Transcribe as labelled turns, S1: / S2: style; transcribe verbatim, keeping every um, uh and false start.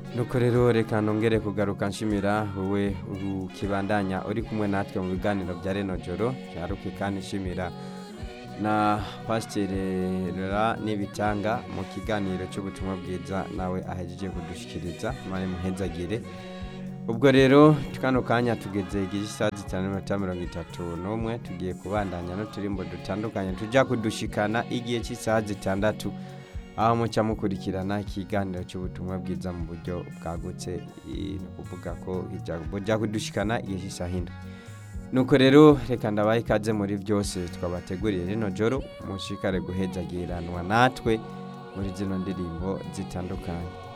S1: nuko rero reka nongere kugaruka nshimira wowe ukibandanya uri kumwe natwe mu biganiro bya reno joro cyaruke kandi nshimira na pasiteri Rera Nibitanga mu kiganiro cy'ubutumwa bwiza nawe ahejeje kudushikiriza mare muhezagire. Ubwo rero tukano kanya tugeze igisaha zitanu n'iminota mirongo itatu n'umwe tugiye kubandanya no turimbo dutandukanye tujya kudushikana igihe cy'isaha zitandatu aho muca mukurikirana ikiganiro cy'ubutumwa bwiza mu buryo bwagutse no kuvuga ko ijya kudushikana igihe cy'isaha indwi. Nuko rero reka ndabaye ikaze muri byose twabateguriye rino joro mushikare guhezagiranwa natwe muri zino ndirimbo zitandukanye.